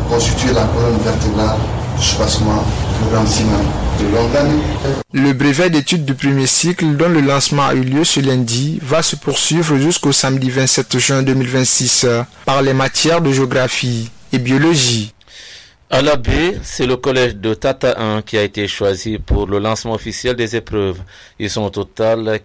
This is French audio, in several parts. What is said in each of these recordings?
constituer la colonne vertébrale du soubassement du programme Siman de longue année. Le brevet d'études du premier cycle, dont le lancement a eu lieu ce lundi, va se poursuivre jusqu'au samedi 27 juin 2026 par les matières de géographie et biologie. À la baie, c'est le collège de Tata 1 qui a été choisi pour le lancement officiel des épreuves. Ils sont au total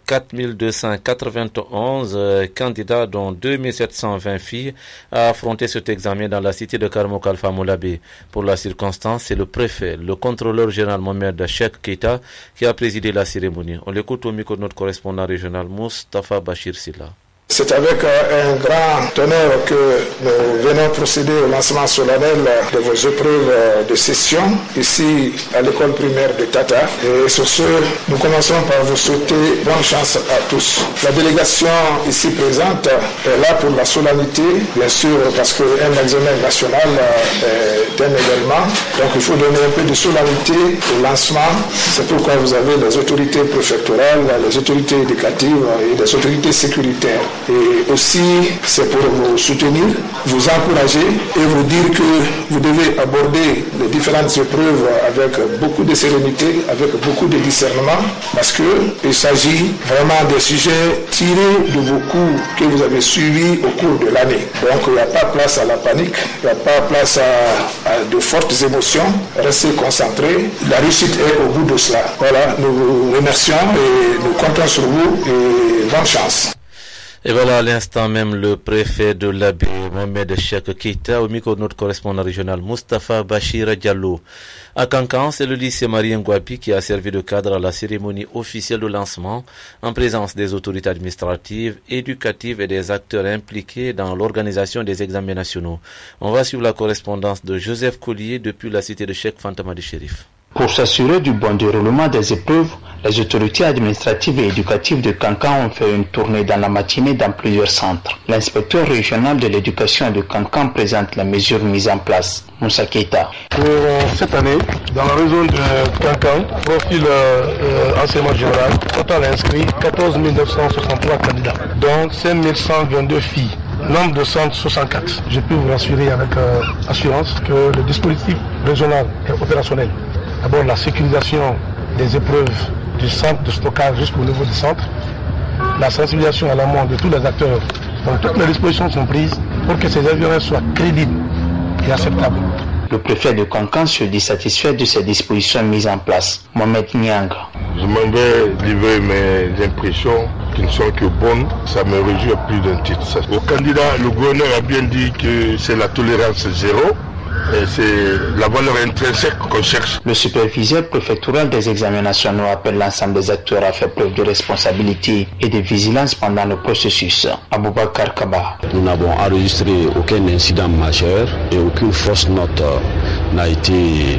4291 candidats, dont 2720 filles, à affronter cet examen dans la cité de Karmok Alpha Moulabé. Pour la circonstance, c'est le préfet, le contrôleur général Mohamed Cheikh Keita, qui a présidé la cérémonie. On l'écoute au micro de notre correspondant régional Moustapha Bachir Silla. C'est avec un grand honneur que nous venons procéder au lancement solennel de vos épreuves de session ici à l'école primaire de Tata. Et sur ce, nous commençons par vous souhaiter bonne chance à tous. La délégation ici présente est là pour la solennité, bien sûr, parce qu'un examen national est un événement. Donc il faut donner un peu de solennité au lancement. C'est pourquoi vous avez les autorités préfectorales, les autorités éducatives et les autorités sécuritaires. Et aussi, c'est pour vous soutenir, vous encourager et vous dire que vous devez aborder les différentes épreuves avec beaucoup de sérénité, avec beaucoup de discernement, parce qu'il s'agit vraiment des sujets tirés de vos cours que vous avez suivis au cours de l'année. Donc, il n'y a pas place à la panique, il n'y a pas place à de fortes émotions. Restez concentrés. La réussite est au bout de cela. Voilà, nous vous remercions et nous comptons sur vous et bonne chance. Et voilà à l'instant même le préfet de la baie, Mohamed Cheikh Keita, au micro de notre correspondant régional Moustapha Bachir Diallo. À Kankan, c'est le lycée Marie Ngouapi qui a servi de cadre à la cérémonie officielle de lancement en présence des autorités administratives, éducatives et des acteurs impliqués dans l'organisation des examens nationaux. On va suivre la correspondance de Joseph Collier depuis la cité de Cheikh Fantamadi Chérif. Pour s'assurer du bon déroulement des épreuves, les autorités administratives et éducatives de Kankan ont fait une tournée dans la matinée dans plusieurs centres. L'inspecteur régional de l'éducation de Kankan présente les mesures mises en place. Moussa Keita. Pour cette année, dans la région de Kankan, profil enseignement général, total inscrit 14 963 candidats, dont 5 122 filles. Nombre de centres 64. Je peux vous rassurer avec assurance que le dispositif régional est opérationnel. D'abord la sécurisation des épreuves du centre de stockage jusqu'au niveau du centre, la sensibilisation à l'amont de tous les acteurs. Donc toutes les dispositions sont prises pour que ces examens soient crédibles et acceptables. Le préfet de Kankan se dit satisfait de ces dispositions mises en place. Mohamed Niang. Je m'en vais livrer mes impressions qui ne sont que bonnes. Ça me réjouit à plus d'un titre. Au candidat, le gouverneur a bien dit que c'est la tolérance zéro. Et c'est la valeur intrinsèque qu'on cherche. Le superviseur préfectoral des examens nationaux appelle l'ensemble des acteurs à faire preuve de responsabilité et de vigilance pendant le processus. Aboubakar Kaba. Nous n'avons enregistré aucun incident majeur et aucune fausse note n'a été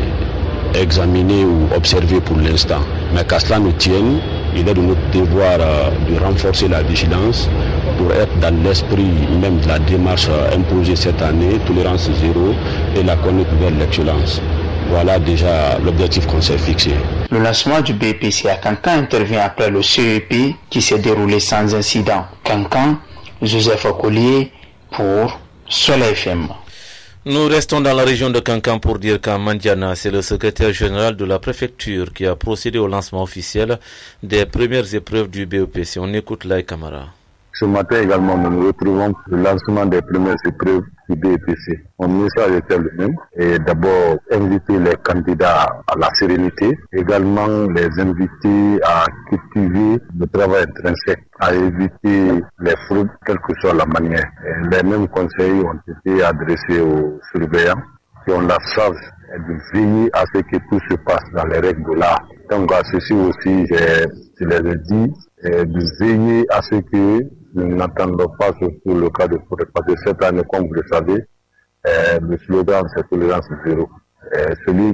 examinée ou observée pour l'instant. Mais qu'à cela nous tienne, il est de notre devoir de renforcer la vigilance pour être dans l'esprit même de la démarche imposée cette année, tolérance zéro et la conduite vers l'excellence. Voilà déjà l'objectif qu'on s'est fixé. Le lancement du BPC à Kankan intervient après le CEP qui s'est déroulé sans incident. Kankan, Joseph Collier pour Soleil FM. Nous restons dans la région de Kankan pour dire qu'à Mandiana, c'est le secrétaire général de la préfecture qui a procédé au lancement officiel des premières épreuves du BEPC. On écoute Laï Kamara. Ce matin également, nous nous retrouvons pour le lancement des premières épreuves du BEPC. Mon message était le même. Et d'abord, inviter les candidats à la sérénité. Également, les inviter à cultiver le travail intrinsèque, à éviter les fraudes, quelle que soit la manière. Et les mêmes conseils ont été adressés aux surveillants qui ont la charge de veiller à ce que tout se passe dans les règles de l'art. Donc, à ceci aussi, je les ai dit, de veiller à ce que nous n'entendons pas surtout le cas de fraude. Parce que cette année, comme vous le savez, le slogan c'est tolérance zéro. Celui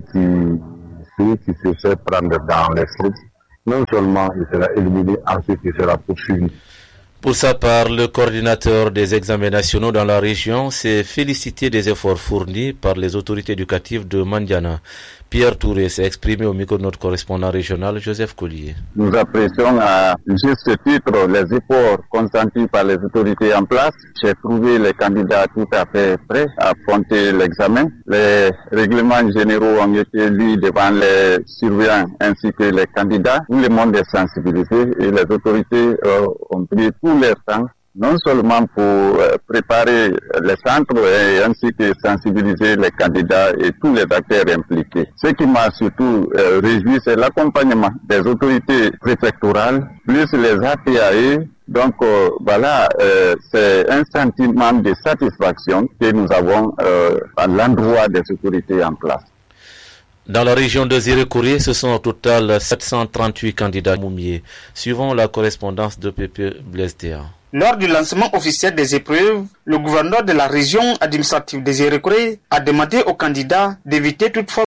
qui se fait prendre dans les fraudes, non seulement il sera éliminé, ensuite il sera poursuivi. Pour sa part, le coordinateur des examens nationaux dans la région s'est félicité des efforts fournis par les autorités éducatives de Mandiana. Pierre Touré s'est exprimé au micro de notre correspondant régional, Joseph Collier. Nous apprécions à juste titre les efforts consentis par les autorités en place. J'ai trouvé les candidats tout à fait prêts à affronter l'examen. Les règlements généraux ont été lus devant les surveillants ainsi que les candidats. Tout le monde est sensibilisé et les autorités ont pris tout leur temps, non seulement pour préparer les centres et ainsi que sensibiliser les candidats et tous les acteurs impliqués. Ce qui m'a surtout réjoui, c'est l'accompagnement des autorités préfectorales, plus les APAE. Donc voilà, c'est un sentiment de satisfaction que nous avons à l'endroit des autorités en place. Dans la région de Zérékouré, ce sont au total 738 candidats moumiers, suivant la correspondance de Pepe Blesdea. Lors du lancement officiel des épreuves, le gouverneur de la région administrative de Zérékouré a demandé aux candidats d'éviter toute forme